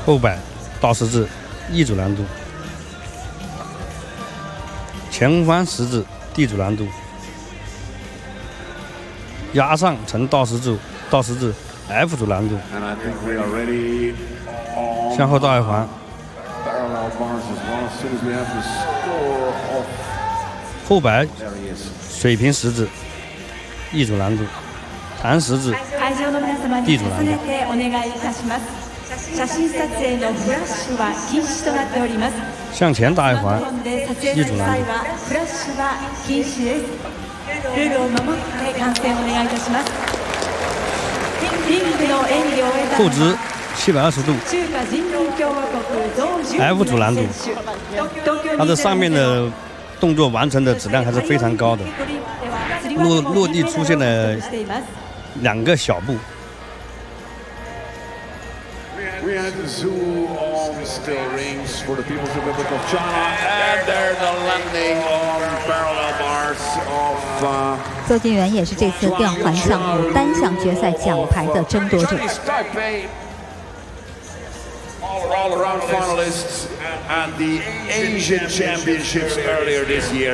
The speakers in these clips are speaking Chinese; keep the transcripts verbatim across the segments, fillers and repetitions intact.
后摆倒十字，一组难度；前翻十字，D组难度；压上成倒十字，倒十字 F 组难度；向后倒二环，后摆水平十字，一组难度；弹十字，D组难度。向前大一环，一组难度。后肢七百二十度 ，F 组难度。它这上面的动作完成的质量还是非常高的，落落地出现了两个小步。 We had the zoo on steel rings for the People's Republic of China, and there's a landing on parallel bars of. 邹敬园也是这次吊环项目单项决赛奖牌的争夺者。 All around finalists at the Asian Championships earlier this year.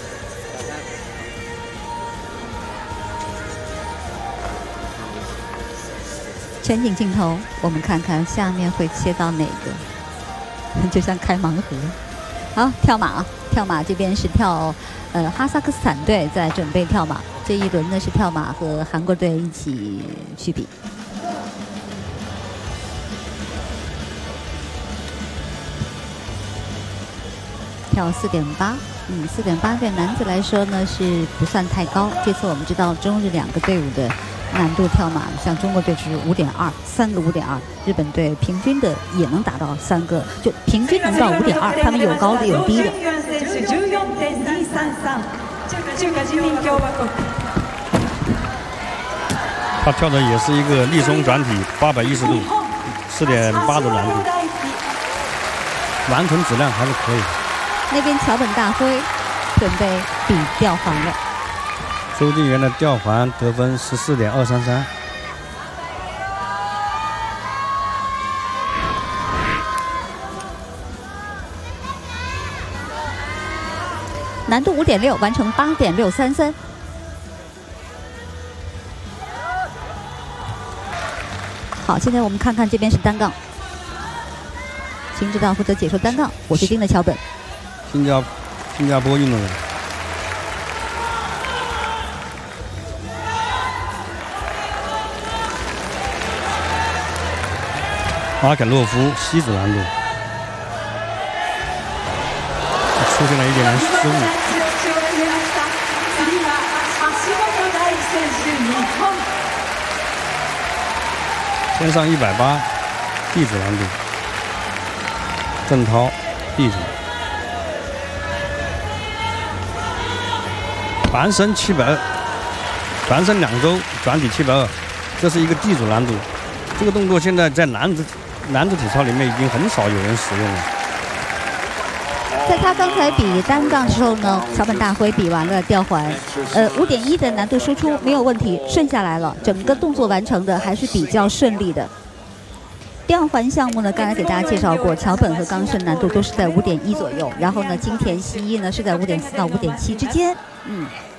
全景镜头，我们看看下面会切到哪个，就像开盲盒。好，跳马，跳马这边是跳，呃，哈萨克斯坦队在准备跳马，这一轮呢是跳马和韩国队一起去比。跳四点八，嗯，四点八对男子来说呢是不算太高。这次我们知道中日两个队伍的难度跳马，像中国队是五点二，三个五点二，日本队平均的也能达到三个，就平均能到五点二，他们有高的有低的。 他跳的也是一个立松转体八百一十度，四点八的难度，完成质量还是可以。 那边桥本大辉准备比吊环了。 邹敬园的吊环得分十四点二三三。 难度五点六，完成八点六三三。好，现在我们看看这边是单杠，秦指导负责解说单杠，我是盯着桥本。 新加新加坡运动员。马肯洛夫西组难度出现了一点点失误。先上一百八 ，D 组难度。郑涛 ，D 组。反身七百二，反身两周转体七百二，这是一个 D 组难度。这个动作现在在男子男子体操里面已经很少有人使用了。 在他刚才比单杠的时候呢，桥本大辉比完了吊环，呃，五点一的难度输出没有问题，顺下来了，整个动作完成的还是比较顺利的。吊环项目呢，刚才给大家介绍过，桥本和冈顺难度都是在五点一左右，然后呢，金田希一呢是在五点四到五点七之间，嗯。